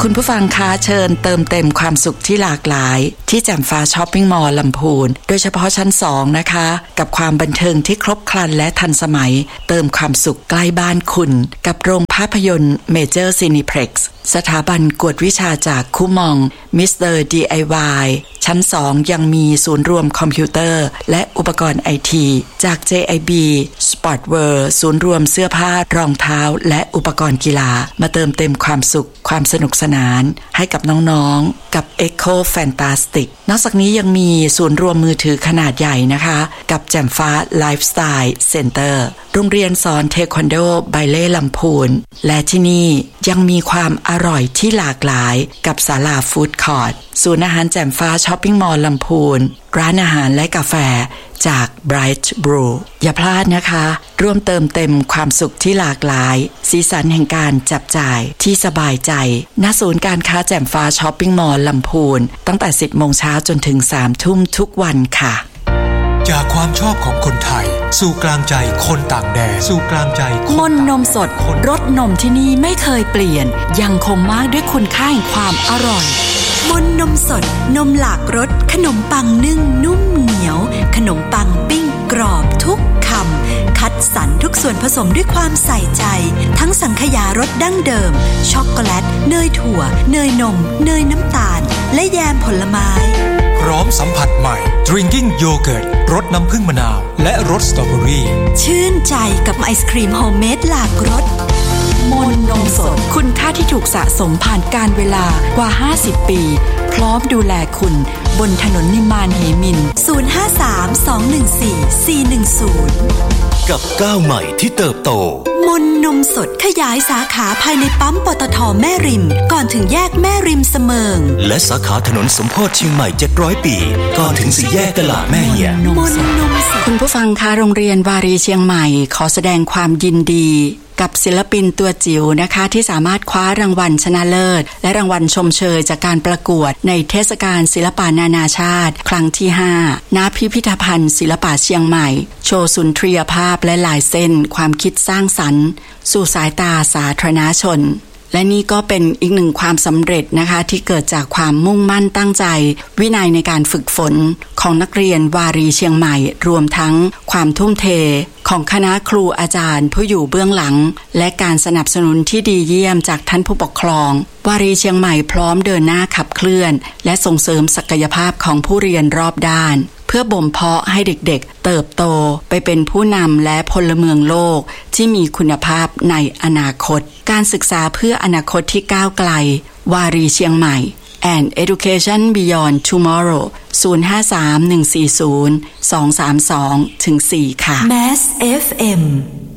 คุณผู้ฟังคะเชิญเติมเต็มความสุขที่หลากหลายที่แจ่มฟ้าช้อปปิ้งมอลล์ลำพูนโดยเฉพาะชั้น2นะคะกับความบันเทิงที่ครบครันและทันสมัยเติมความสุขใกล้บ้านคุณกับโรงภาพยนตร์เมเจอร์ซีนิเพล็กซ์สถาบันกวดวิชาจากคูมองมิสเตอร์ DIY ชั้น2ยังมีศูนย์รวมคอมพิวเตอร์และอุปกรณ์ไอทีจาก JIB Sportwear ศูนย์รวมเสื้อผ้ารองเท้าและอุปกรณ์กีฬามาเติมเต็มความสุขความสนุกสนานให้กับน้องๆกับ Echo Fantastic นอกจากนี้ยังมีศูนย์รวมมือถือขนาดใหญ่นะคะกับแจ่มฟ้าไลฟ์สไตล์เซ็นเตอร์โรงเรียนสอนเทควันโดไบเล่ลำพูนและที่นี่ยังมีความอร่อยที่หลากหลายกับศาลาฟู้ดคอร์ทศูนย์อาหารแจ่มฟ้าช้อปปิ้งมอลล์ลำพูนร้านอาหารและกาแฟจาก Bright Brew อย่าพลาดนะคะร่วมเติมเต็มความสุขที่หลากหลายสีสันแห่งการจับจ่ายที่สบายใจณศูนย์การค้าแจ่มฟ้าช้อปปิ้งมอลล์ลำพูนตั้งแต่ 10 โมงเช้าจนถึง 3 ทุ่มทุกวันค่ะจากความชอบของคนไทยสู่กลางใจคนต่างแดนสู่กลางใจมนนมสดรสนมที่นี่ไม่เคยเปลี่ยนยังคงมากด้วยคุณค่าแห่งความอร่อยมนนมสดนมหลากรสขนมปังนึ่งนุ่มเหนียวขนมปังปิ้งกรอบทุกคำคัดสรรทุกส่วนผสมด้วยความใส่ใจทั้งสังขยารสดั้งเดิมช็อกโกแลตเนยถั่วเนยนมเนยน้ำตาลและแยมผลไม้พร้อมสัมผัสใหม่ Drinking Yogurt รสน้ำผึ้งมะนาวและรสสตรอเบอรี่ชื่นใจกับไอศครีมโฮมเมดหลากรสมนนมสดคุณค่าที่ถูกสะสมผ่านการเวลากว่า50ปีพร้อมดูแลคุณบนถนนนิมานเหมิน053-214-410 กับก้าวใหม่ที่เติบโตมนนมสดขยายสาขาภายในปั๊มปตท.แม่ริมก่อนถึงแยกแม่ริมเสมิงและสาขาถนนสมโพธิเชียงใหม่700ปีก่อนถึงสี่แยกตลาดแม่เหี่ยคุณผู้ฟังคะโรงเรียนวารีเชียงใหม่ขอแสดงความยินดีกับศิลปินตัวจิ๋วนะคะที่สามารถคว้ารางวัลชนะเลิศและรางวัลชมเชยจากการประกวดในเทศกาลศิลปะนานาชาติครั้งที่5ณพิพิธภัณฑ์ศิลปะเชียงใหม่โชว์สุนทรียภาพและลายเส้นความคิดสร้างสรรค์สู่สายตาสาธารณชนและนี่ก็เป็นอีกหนึ่งความสำเร็จนะคะที่เกิดจากความมุ่งมั่นตั้งใจวินัยในการฝึกฝนของนักเรียนวารีเชียงใหม่รวมทั้งความทุ่มเทของคณะครูอาจารย์ผู้อยู่เบื้องหลังและการสนับสนุนที่ดีเยี่ยมจากท่านผู้ปกครองวารีเชียงใหม่พร้อมเดินหน้าขับเคลื่อนและส่งเสริมศักยภาพของผู้เรียนรอบด้านเพื่อบ่มเพาะให้เด็กๆเติบโตไปเป็นผู้นำและพลเมืองโลกที่มีคุณภาพในอนาคตการศึกษาเพื่ออนาคตที่ก้าวไกลวารีเชียงใหม่ and Education Beyond Tomorrow 053-140-232-4 ค่ะ Mass FM